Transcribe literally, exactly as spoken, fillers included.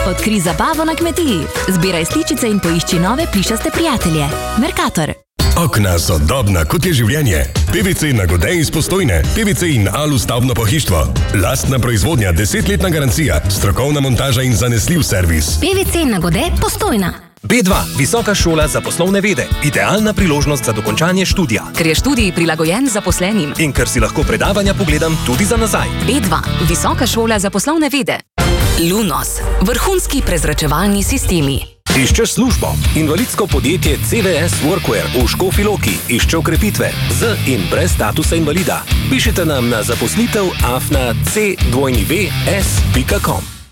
Odkri zabavo na kmetiji. Zbiraj sličice in poišči nove plišaste prijatelje. Mercator. Okna sodobna, kot je življenje. P V C Nagode iz Postojne. P V C in Alu stavbno pohištvo. Lastna proizvodnja, desetletna garancija, strokovna montaža in zanesljiv servis. P V C Nagode Postojna. B dva, Visoka šola za poslovne vede. Idealna priložnost za dokončanje študija. Ker je študij prilagojen zaposlenim. In ker si lahko predavanja pogledam tudi za nazaj. B dva, Visoka šola za poslovne vede. Lunos, vrhunski prezračevalni sistemi. Iščeš službo? Invalidsko podjetje C V S Workwear v Škofji Loki išče okrepitve z in brez statusa invalida. Pišite nam na zaposlitev afna c w s pika com.